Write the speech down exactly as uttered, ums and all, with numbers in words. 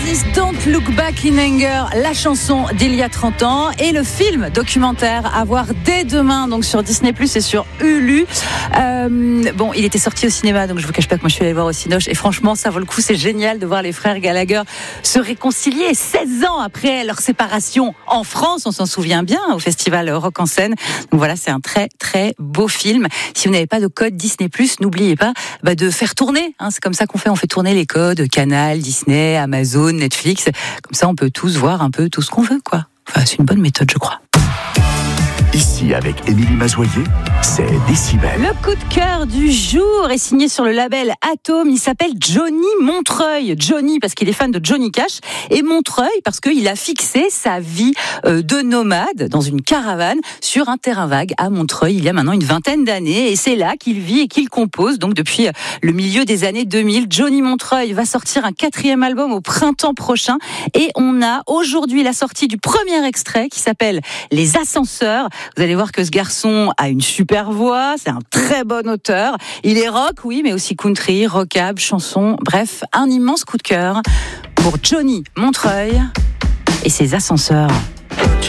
Oasis, Don't Look Back in Anger, la chanson d'il y a trente ans, et le film documentaire à voir dès demain donc sur Disney plus et sur Hulu. Euh, bon, il était sorti au cinéma, donc je vous cache pas que moi je suis allée voir au Cinoche, et franchement ça vaut le coup, c'est génial de voir les frères Gallagher se réconcilier seize ans après leur séparation en France, on s'en souvient bien, au festival Rock en Seine. Donc voilà, c'est un très très beau film. Si vous n'avez pas de code Disney plus, n'oubliez pas bah, de faire tourner, hein, c'est comme ça qu'on fait, on fait tourner les codes Canal, Disney, Amazon, Netflix, comme ça on peut tous voir un peu tout ce qu'on veut, quoi. Enfin, c'est une bonne méthode, je crois. Ici, avec Émilie Mazoyer, c'est Décibel. Le coup de cœur du jour est signé sur le label Atome. Il s'appelle Johnny Montreuil. Johnny parce qu'il est fan de Johnny Cash, et Montreuil parce qu'il a fixé sa vie de nomade dans une caravane sur un terrain vague à Montreuil il y a maintenant une vingtaine d'années. Et c'est là qu'il vit et qu'il compose. Donc depuis le milieu des années deux mille, Johnny Montreuil va sortir un quatrième album au printemps prochain. Et on a aujourd'hui la sortie du premier extrait qui s'appelle Les Ascenseurs. Vous allez voir que ce garçon a une super voix, c'est un très bon auteur. Il est rock, oui, mais aussi country, rockab, chanson, bref, un immense coup de cœur pour Johnny Montreuil et ses Ascenseurs.